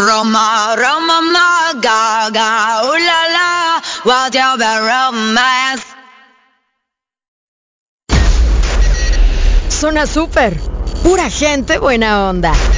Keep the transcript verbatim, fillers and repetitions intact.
Roma, Roma, ma, ga, ga, ooh la la, what you be romance. Zona Super, pura gente buena onda.